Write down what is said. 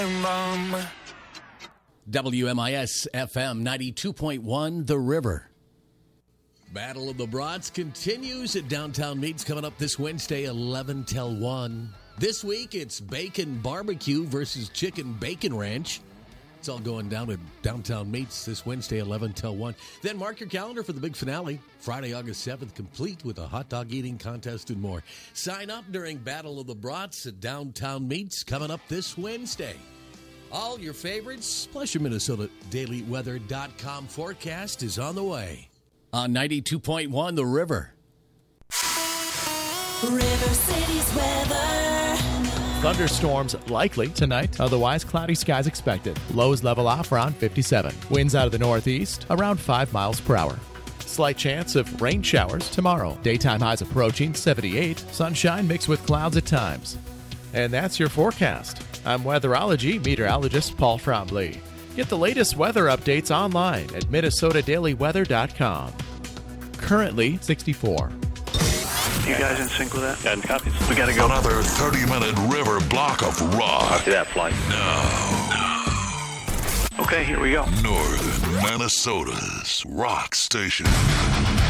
WMIS FM 92.1 The River. Battle of the Brats continues at Downtown Meats coming up this Wednesday, 11 till 1. This week, it's Bacon Barbecue versus Chicken Bacon Ranch. It's all going down at Downtown Meats this Wednesday, 11 till 1. Then mark your calendar for the big finale, Friday, August 7th, complete with a hot dog eating contest and more. Sign up during Battle of the Brats at Downtown Meats coming up this Wednesday. All your favorites, plus your MinnesotaDailyWeather.com forecast is on the way. On 92.1 The River. River City's weather. Thunderstorms likely tonight, otherwise cloudy skies expected. Lows level off around 57. Winds out of the northeast around 5 miles per hour. Slight chance of rain showers tomorrow. Daytime highs approaching 78. Sunshine mixed with clouds at times. And that's your forecast. I'm weatherology meteorologist Paul Trombley. Get the latest weather updates online at MinnesotaDailyWeather.com. Currently 64. You guys in sync with that? Got copies. We got to go. Another 30-minute river block of rock. Copy that flight. Okay, here we go. Northern Minnesota's rock station.